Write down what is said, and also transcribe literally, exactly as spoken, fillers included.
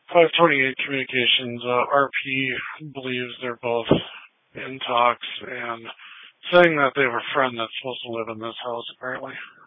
five twenty-eight Communications, uh, R P believes they're both in talks and saying that they have a friend that's supposed to live in this house, apparently.